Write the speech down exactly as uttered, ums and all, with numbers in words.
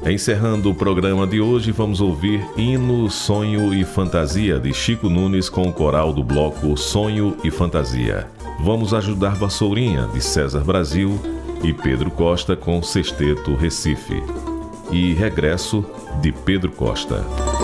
Encerrando o programa de hoje, vamos ouvir Hino, Sonho e Fantasia, de Chico Nunes, com o coral do bloco Sonho e Fantasia. Vamos ajudar Vassourinha, de César Brasil, e Pedro Costa com Sexteto Recife. E Regresso, de Pedro Costa.